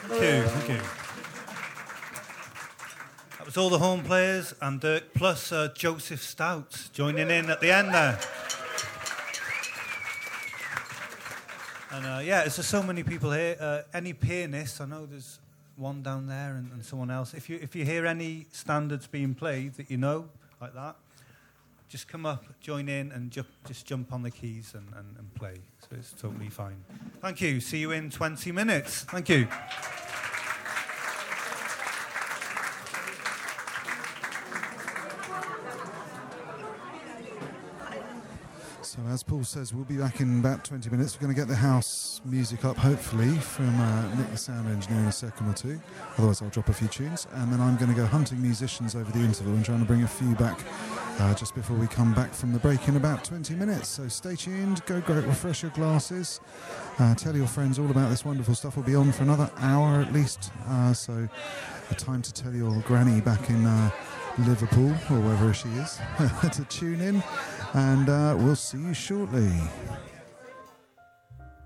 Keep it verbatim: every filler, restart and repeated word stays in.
Thank you, thank you. That was all the horn players and Dirk, plus uh, Joseph Stout joining in at the end there. And uh, yeah, there's just so many people here. Uh, any pianists? I know there's one down there and, and someone else. If you if you hear any standards being played that you know, like that, just come up, join in, and ju- just jump on the keys and, and, and play. So it's totally fine. Thank you. See you in twenty minutes. Thank you. So as Paul says, we'll be back in about twenty minutes. We're going to get the house music up, hopefully, from uh, Nick the sound engineer in a second or two. Otherwise I'll drop a few tunes. And then I'm going to go hunting musicians over the interval and trying to bring a few back uh, just before we come back from the break in about twenty minutes. So stay tuned, go great, refresh your glasses. Uh, tell your friends all about this wonderful stuff. We'll be on for another hour at least. Uh, so the time to tell your granny back in uh, Liverpool, or wherever she is, to tune in. And uh, we'll see you shortly.